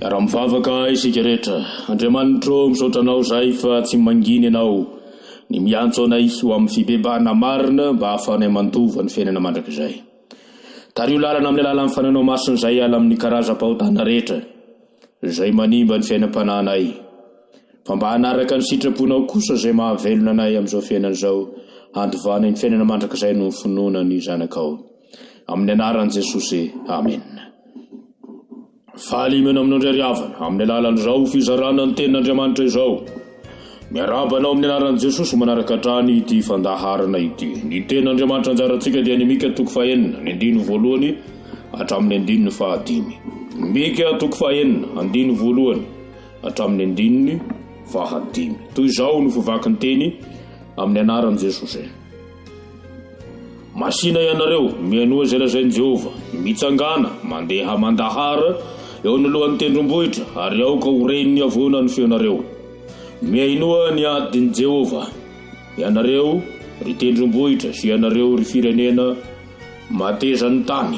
Raha mivavaka isika rehetra, Andriamanitro misaotra anao zay fa tsy manginy anao ny miantso anay ho amin'ny fibebahana marina mba hahafahanay mandova ny fiainana mandrakizay. Tario lalana amin'ny alalan'ny fananao masina izay ala amin'ny karazam-pahotana rehetra izay manimba ny fiainam-pananay. Fa mba hanaraka ny sitraponao kosa izay mahavelona anay amin'izao fiainana izao, handovana ny fiainana mandrakizay no finoana ny zanakao. Amin'ny anaran'i Jesosy, amen. Fahalimena aminao indray ry havana amin'ny alalan'izao fizarana ny tenin'Andriamanitra izao. Miarabanao amin'ny anaran'i Jesosy manaraka hatrany ity fandaharana ity. Ny tenin'Andriamanitra anjarantsika dia ny Mika 9 ny andiny voalohany hatramin'ny andiny fahadimy. Mika 9 andiny voalohany hatramin'ny andiny fahadimy. Toy izao no fivaky ny teny amin'ny anaran'i Jesosy. Masina ianareo mianoa izay lazain'i Jehova, mitsangana mandeha mandahara eo anolohan'ny tendrombohitra ary aoka ho reniny avona ny feonareo. Miainoa ny adin'i Jehova ianareo ry tendrombohitra sy ianareo ry firenena mateza ny tany.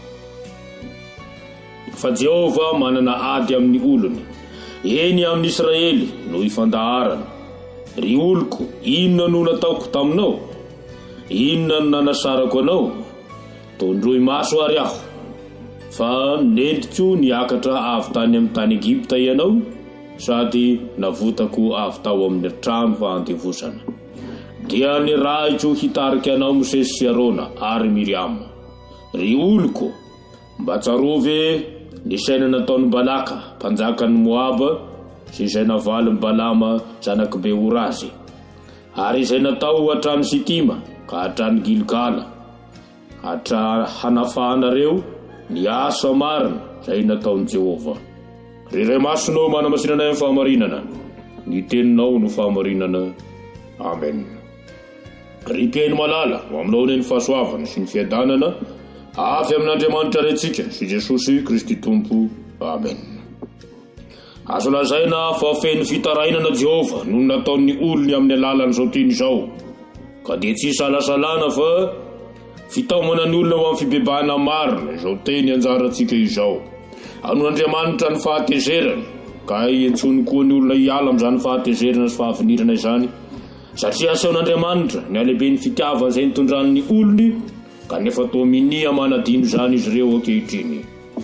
Fa Jehova manana ady amin'ny olony, eny amin'ny Israely no ifandaharana. Ry oloko, inona no nataoko taminao? Inona no nanasarako anao? Tondroy maso ary aho, fa nentiko niakatra avy tany amin'ny tany Egypta ianao, sady navotako avy tao amin'ny trano fahandevosana. Dia nirahiko hitarika anao Mosesy sy Arona ary Miriam. Ry oloko, mba tsarovy ny saina nataon'i Balaka mpanjakan'ny Moaba sy izay navaly Balama zanaky Beorazy, ary izay natao hatrany Sitima ka hatrany Gilgala, hatra hanafahanareo ny asa marina izay nataon'i Jehova. Ry ray masonao manamasinanay amin'ny fahamarinana, ny teninao no fahamarinana. Amen. Ry mpiaino malala ho aminao ny fahasoavana sy ny fiadanana avy amin'Andriamanitra rentsika sy Jesosy Kristy Tompo. Amen. Azo lazaina fa feno fitarainana Jehova no nataon'ny olony amin'ny alalan'izao teny izao, ka dia tsy salasalana fa fitaomana ny olona ho amin'ny fibebahana marina izao teny anjarantsika izao. Anon'Andriamanitra ny fahatezerany, ka iantsony koa ny olona hiala amin'izany fahatezerana sy fahavinirana izany, satria aseon'Andriamanitra ny alehibe ny fitiavana izay nitondran'ny olony, ka nefa toa minia manadino izany izy ireo ankehitriny.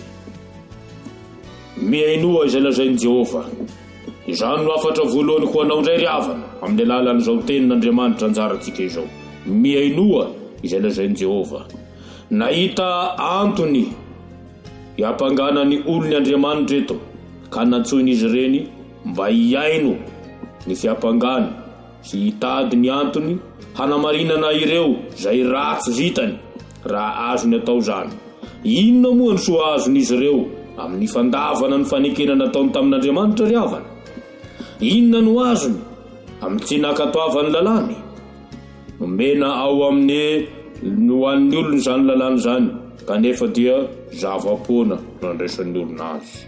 Miainoa izay lazain'i Jehova, izany no afatra voalohany ho anao indray ry havana amin'ny alalan'izao tenin'Andriamanitra anjarantsika izao. Miainoa izay lazain'i Jehova. Nahita antony hiampangana ny olony Andriamanitra eto, ka natsoiny izy ireny mba hiaino ny fiampangana sy hitady ny antony hanamarinana ireo izay ratsy vitany raha azony atao izany. Inona moa ny soa azon'izy ireo amin'ny fandavana ny fanekena nataony tamin'Andriamanitra ry havana? Inona no azony amin'ny tsy nakatoavany lalàny? Nomena ao amin'ny no an'ny olony izany lalàny izany, kanefa dia zava-poana no andraisan'ny olona azy.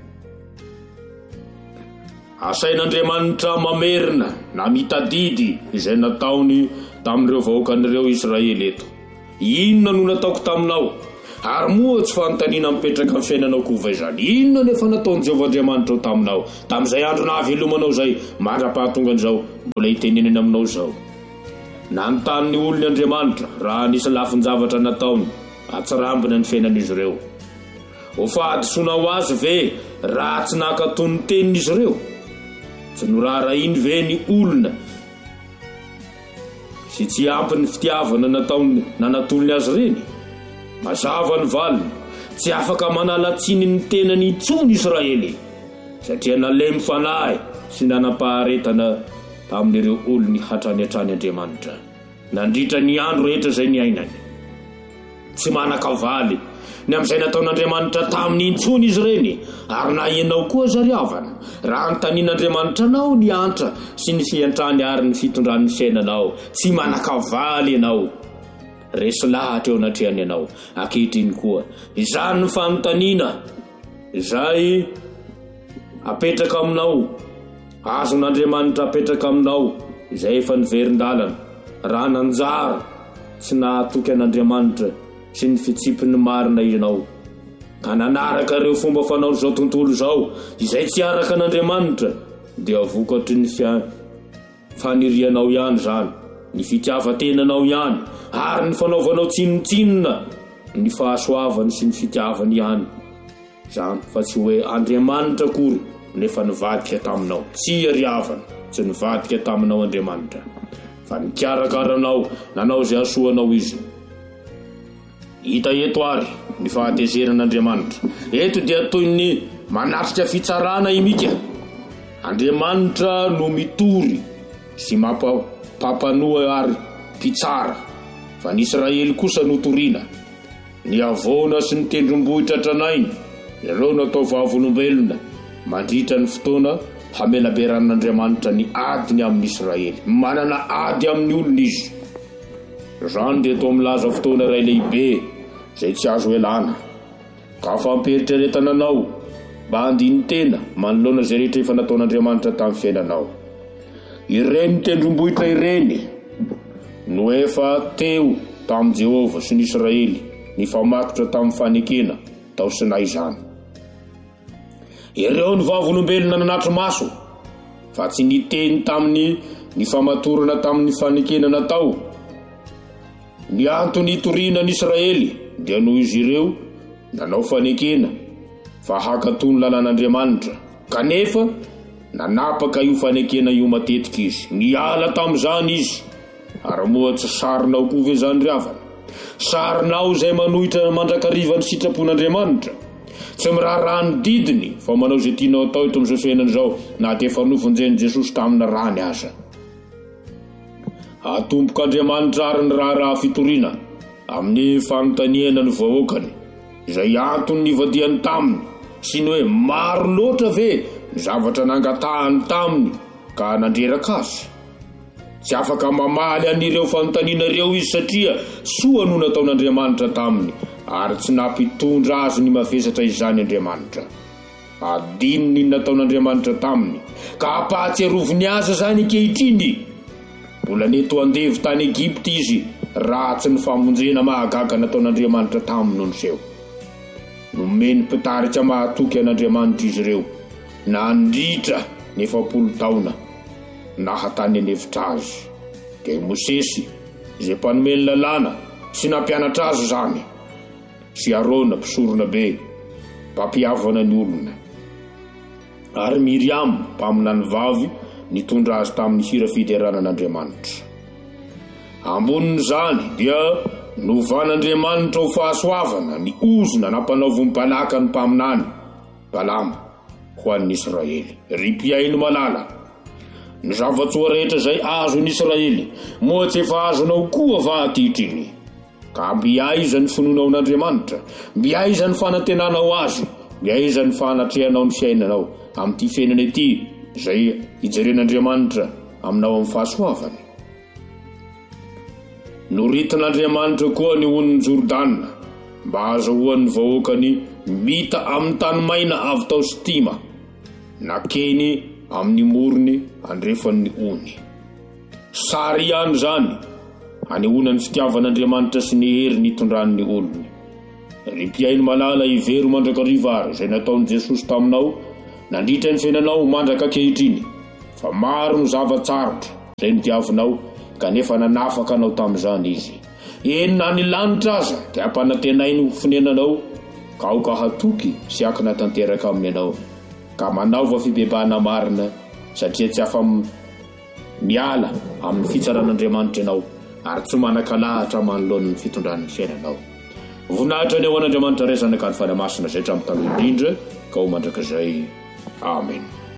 Asain'Andriamanitra mamerina na mitadidy izay nataony tamin'ireo vahoakan'ireo Israely eto. Inona no nataoko taminao? Ary moa tsy fanontaniana mipetraka amin'ny fiainanao kova izany. Inona nefa nataon'i Jehova Andriamanitra taminao tamin'izay andro nahavelomanao izay mandra-pahatongan'izao mbola hiteneneny aminao izao? Nanontany ny olony Andriamanitra raha nisy lafin-javatra nataony atsarambina ny fiainan'izy ireo. Ho fahadisoana ho azy ve raha tsy nakatony ny tenin'izy ireo? Tsy noraharainy ve ny olona sy tsy ampy ny fitiavana nataony nanatolony azy ireny? Mazava ny valiny, tsy afaka manalatsiny ny tenany intsony Israely, satria nalemy fanahy sy nanampaharetana tamin'ireo olony hatrany hatrany Andriamanitra, nandritra ny andro rehetra izay ny ainany. Tsy manan-kavaly ny amin'izay nataon'Andriamanitra tamin'ny intsony izy ireny, ary na ianao koa zary havana, raha notanian'Andriamanitra anao ny antra sy ny fiantrany ary ny fitondran'ny fiainanao, tsy manan-kavaly ianao. Resy lahatra eo anatrehany ianao. Ankehitriny koa, izany ny fanontaniana izay apetraka aminao, azon'Andriamanitra apetraka aminao izay efa niverin-dalana, raha nanjara tsy nahatoky an'Andriamanitra sy ny fitsipiny marina ianao, ka nanaraka ireo fomba fanao zao tontolo zao izay tsy araka an'Andriamanitra, dia vokatry ny fanirianao ihany zany, ny fitiavan-tenanao ihany, ary ny fanaovanao tsinotsinona ny fahasoavany sy ny fitiavany ihany zany, fa tsy hoe Andriamanitra kory nefa nivadika taminao. Tsy ariavana, tsy nivadika taminao Andriamanitra, fa nikarakaranao, nanao zay asoanao izy. Hita eto ary ny fahatezeran'Andriamanitra. Eto dia toy ny manatrika fitsarana imika. Andriamanitra no mitory sy mampapanoa ary mpitsara, fa ny Israely kosa no toriana. Ny avona sy ny tendrombohitra tranainy, ireo natao vavolombelona mandritra ny fotoana hamelaberan'Andriamanitra ny adiny amin'ny Israely. Manana ady amin'ny olona izy. Zany dia toa milaza fotoana iray lehibe zay tsy azo elana. Ka fampieritrretana anao mba handiny tena manoloana zay rehetra efa nataon'Andriamanitra tamin'ny fiainanao. Ireny tendrombohitra ireny no efa teo tamin'i Jehova sy ny Israely, ny famakotra tamin'ny fanekena tao Sinay izany. Ireo ny vavolombelona nanatry maso, fa tsy niteny tamin'ny ny famatorana tamin'ny fanekena natao. Ny antony itoriana ny Israely dia noho izy ireo nanao fanekena fa hakatony lalàn'Andriamanitra, kanefa nanapaka io fanekena io matetika izy, niala tamin'izany izy. Ary moa tsy sarinao koa ve zany riavana? Sarinao zay manohitra mandrakariva ny sitrapon'Andriamanitra, tsy miraharaha ny didiny, fa manao zay tianao atao eto amin'izao fiainana zao, na dia efa nofonjeny Jesosy tamina rany aza. Atombok'Andriamanitra ary ny raharaha fitoriana amin'ny fanontaniana ny vahoakany, izay antony nivadiany taminy, sy ny hoe maro loatra ve ny zavatra nangatahany taminy ka nandreraka azy. Tsy afaka mamaly anireo fanontaniana ireo izy, satria soa no nataon'Andriamanitra taminy, ary tsy nampitondra azy ny mavesatra izany Andriamanitra. Adininy ny nataon'Andriamanitra taminy, ka hampahatsiaroviny aza zany ankehitriny. Mbola neto andevy tany Egypte izy, ratsy ny famonjena mahagaga nataon'Andriamanitra taminy no seho. Nomeny mpitarika mahatoky an'Andriamanitra izy ireo, nandritra ny 70 taona nahatany anevitra azy. Dia Mosesy izay mpanomeny lalàna sy nampianatra azy zany, sy Arona mpisorona be mpampiavana ny olona, ary Miriam mpamina ny vavy nitondra azy tamin'ny hira fideranan'Andriamanitra. Ambonin'izany dia novan'Andriamanitra ho fahasoavana ny ozona nampanaoviny Balaka ny mpaminany Balama ho an'ny Israely. Ry mpiaino malala, ny zavatsoa rehetra zay azon'ny Israely moa tsy efa azonao koa vahatitry. Ka mbiaiza ny finoanao n'Andriamanitra, mbiaiza ny fanantenanao azy, mbiaiza ny fanatrehanao ny fiainanao amin'ity fiainana ity zay ijeren'Andriamanitra aminao amin'ny fahasoavany. Noritin'Andriamanitra koa ny on'ny Jordana mba azahoan'ny vahoakany mita amin'ny tany maina avy tao Sitima, nakeny amin'ny morony andrefan'ny ony. Sary ihany zany hanehoanany fitiavan'Andriamanitra sy ny hery nitondran'ny olony. Ry mpiaino malala, ivero mandrakariva ary zay nataon'i Jesosy taminao, nandritra ny fiainanao mandraka ankehitriny, fa maro ny zavatsarotra zay nitiavinao, kanefa nanafaka anao tamin'izany izy. Eny na ny lanitra aza dia hampanantenainy ho fonenanao, ka aoka hatoky sy akina tanteraka aminy anao, ka manaova fibebahana marina, satria tsy afa miala amin'ny fitsaran'Andriamanitra ianao, ary tsy manan-kalahatra manoloana ny fitondran'ny fiainanao. Voninahitra ny ao an'Andriamanitra raisana ka ny fanamasina zay hatramin'ny taloha indrindra, ka ho mandrakizay. Amen.